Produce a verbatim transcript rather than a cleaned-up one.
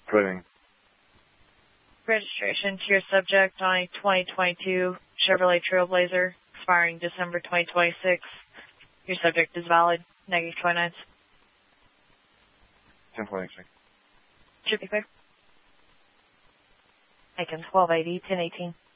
Driving. Registration to your subject on a twenty twenty-two Chevrolet Trailblazer, expiring December twenty twenty-six. Your subject is valid. Negative twenty-nine. ten forty-six. Should be clear. Macon twelve eighty, ten eighteen.